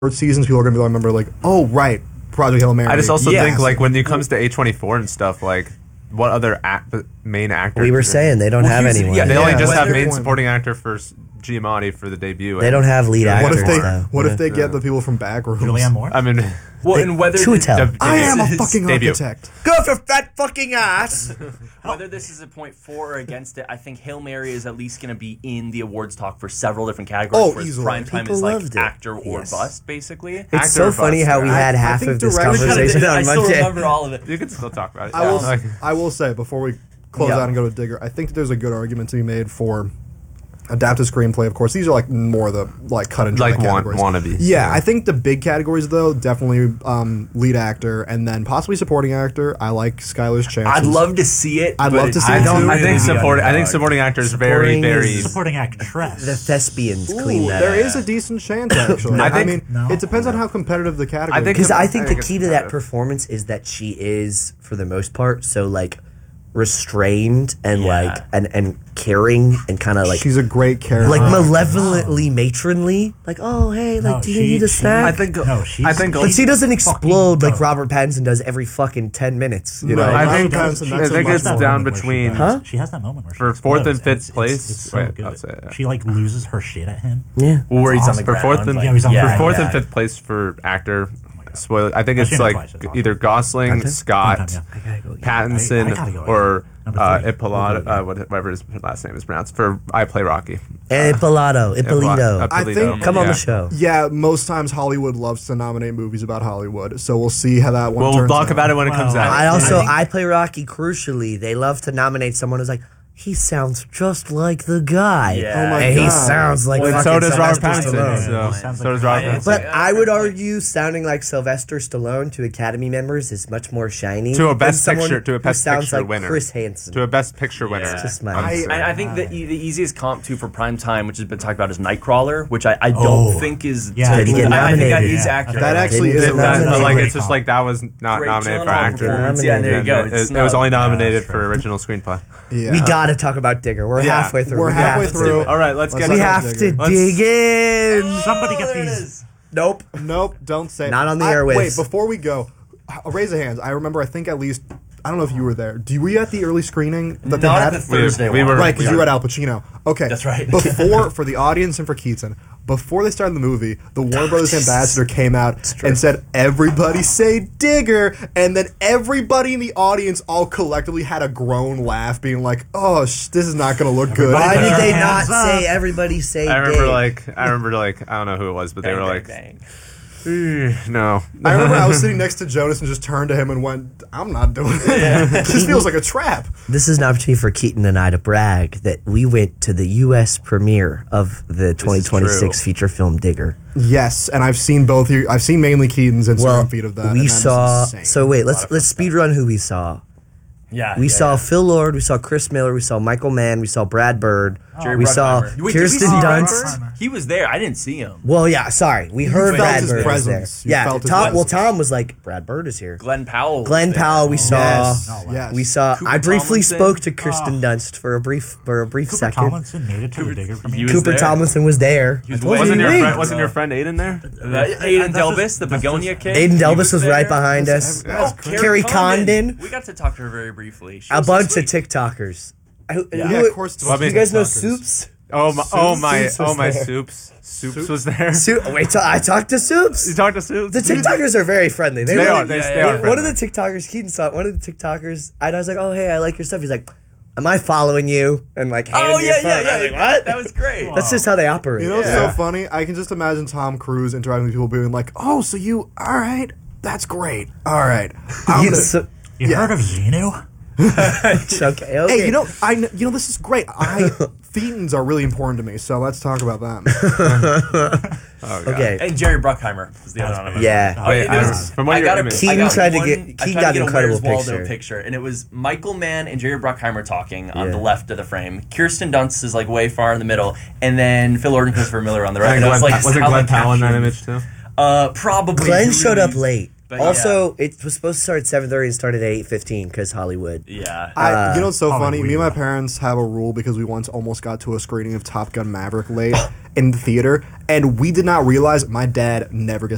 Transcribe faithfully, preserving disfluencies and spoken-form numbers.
seasons, people are going to be like, remember, like, oh, right, Project Hail Mary. I just also yes. think, like, when it comes to A twenty-four and stuff, like, what other act, main actors? We were saying they don't well, have anyone. Yeah, they yeah, only just have main point. supporting actor for Giamatti for the debut. They don't have lead what actors, if they, though. What yeah. if they get the people from Backrooms? Julianne Moore? I mean... Well, and whether to the, I am a fucking debut. architect. Go for fat fucking ass. Whether this is a point for or against it, I think Hail Mary is at least going to be in the awards talk for several different categories. Oh, whereas easily. Prime time People is like loved it. actor or Yes. bust, basically. It's Actor so or funny bust, how we right? had I half think of this director- conversation I on still Monday. remember all of it. You can still talk about it. I will, Like, I will say, before we close Yeah. out and go to Digger, I think that there's a good argument to be made for adapted screenplay. Of course, these are like more the like cut and dry like want, categories. wannabe. Yeah, I think the big categories though definitely um, lead actor and then possibly supporting actor. I like Skylar's chances. I'd love to see it. I'd but love to see I it don't. too. I think Really supporting. I think underdog. supporting actor is very, Supporting very. is- Supporting actress. The thespians Ooh, clean that there up. is a decent chance actually. I I, think- mean, No. it depends on how competitive the category. I think is. Because I think I the think key it's to that competitive. performance is that she is, for the most part, so like restrained and Yeah. like and and caring and kind of like she's a great character. like malevolently matronly. Like, oh hey, like No, do she- you need a she- snack? I think. No, she's- I think. but she doesn't explode fucking- like Robert Pattinson does every fucking ten minutes. You No, know, I Robert think- Pattinson, She that's I a think much it's more- down moment where she between- does- Huh? She has that moment where she For fourth and explodes, fifth it's- it's- place- It's so wait, good. I'll say it. She like loses her shit at him. yeah. Where he's on the awesome. For ground. fourth and like, Yeah, he's on the for ground. fourth yeah. and fifth place for actor. Spoiler. I think I've it's seen it like twice, it's awesome. either Gosling, Content? Scott, Content, yeah. I gotta go. Pattinson, I- I gotta go, or number uh, three. Ippolito, uh, whatever his last name is pronounced. For I Play Rocky. And Ippolito, Ippolito. I think- Come on yeah. the show. Yeah, most times Hollywood loves to nominate movies about Hollywood, so we'll see how that one We'll turns talk out. about it when it comes Well, out. I also I think- I play Rocky. Crucially, they love to nominate someone who's like, he sounds just like the guy. Yeah. Oh my and he God. sounds like and fucking so does Robert Sylvester Pattinson. Stallone. So, Yeah, sounds so like does Robert Ryan. Pattinson. But Yeah, I would fair argue sounding like Sylvester Stallone to Academy members is much more shiny. To a than Best someone Picture- to a who Best sounds Picture like winner. Chris Hansen. To a Best Picture winner. Yeah. Just my I- answer. I, I think the, e- the easiest comp too for prime time, which has been talked about, is Nightcrawler, which I, I don't Oh. think is. Yeah. Did he get I, I think that nominated? is Yeah. accurate. That actually Didn't is get a That- nominated. but like Great it's just comp. like that was not Great nominated for genre actor. performance. Yeah, there you go. It, It's it was not- only Yeah, nominated that's for true. original screenplay. Yeah. We gotta talk about Digger. We're Yeah. halfway through. We're We halfway have to. through. All right, let's Let's get We talk it. about have to Digger. Let's- dig in. Somebody get Oh, there it these. is. Nope. Nope, don't say it. Not on the I- airwaves. Wait, before we go, uh, raise of hands. I remember, I think at least, I don't know if you were there. Do you, were you at the early screening that they Not had? at the Thursday We- we one. were- Right, because you were at Al Pacino. Okay. That's right. Before, for the audience and for Keaton, before they started the movie, the Warner Brothers ambassador came out and said, everybody say Digger, and then everybody in the audience all collectively had a groan laugh, being like, oh, sh- this is not going to look good. Why did they not Hands up. say everybody say I remember dig? like I remember like I don't know who it was, but they Bang, were bang, like, bang. "Eh, no. I remember I was sitting next to Jonas and just turned to him and went, I'm not doing it. This feels like a trap. This is an opportunity for Keaton and I to brag that we went to the U S premiere of the twenty twenty-six true. feature film Digger. Yes, and I've seen both your, I've seen mainly Keaton's Instagram Well, feed of that. and we that is saw. insane. So wait, let's let's speed run who we saw. Yeah, We yeah, saw yeah. Phil Lord, we saw Chris Miller, we saw Michael Mann, we saw Brad Bird, Jerry we saw Bruckheimer. Wait, did we Kirsten see Dunst. Brad Bird? He was there. I didn't see him. Well, yeah, sorry, we heard felt Brad his Bird was there. presence. You Yeah, felt his Tom. Well, presence. Tom was like, Brad Bird is here. Glenn Powell. was Glenn there. Powell, we saw. Yes, Oh, wow. yes. We saw. Cooper I briefly Tomlinson. spoke to Kirsten Dunst for a brief for a brief Cooper second. Tomlinson made it to the Digger he premiere. was Cooper there. Tomlinson was there. He was I told Wasn't you your he friend, was. wasn't your friend Aiden there? That- Aiden That's Delbus, just- the that's Begonia just- kid. Aiden he Delbus was there. right behind us. Oh, Carrie Condon. We got to talk to her very briefly. She A was so bunch of sweet. TikTokers. Who- Yeah. who- Yeah, of course. Well, I Do you mean- guys know TikTokers. Soups? Oh my! Oh my! Soups was Oh my! there. Soups. Soups was there. Su- wait till I talked to You Soups. talked to Soups. The TikTokers are very friendly. They really- are. They, yeah, they yeah. are. One of friendly. the TikTokers, Keaton saw it. One of the TikTokers, I was like, "Oh, hey, I like your stuff." He's like, "Am I following you?" And like, Oh handed me yeah, a phone. yeah, I yeah. was like, what? That was great. That's just how they operate. You know what's Yeah. so funny? I can just imagine Tom Cruise interacting with people being like, oh, so you, all right, that's great. All right. I'm You- gonna- so- You Yeah. heard of Xenu? okay, okay. Hey, you know, I kn- you know this is great. I thetans are really important to me, so let's talk about them. Oh, God. okay. And Jerry Bruckheimer was the other one. Yeah. Wait, There I- was- from what I you're- got I a- mean- I Keaton got tried to one- get- I Keaton tried got to an get a incredible Where's Waldo picture. picture, and it was Michael Mann and Jerry Bruckheimer talking on Yeah. the left of the frame. Kirsten Dunst is like way far in the middle, and then Phil Lord and Christopher Miller on the right. And And I Glenn, was like, was it how Glenn they Powell in that captured- image too? Uh, probably. Glenn showed up Julie, late. but Also, it was supposed to start at seven thirty and started at eight fifteen because Hollywood. Yeah. I, you know what's so Probably funny? Me and my weird. parents have a rule because we once almost got to a screening of Top Gun Maverick late in the theater, and we did not realize my dad never gets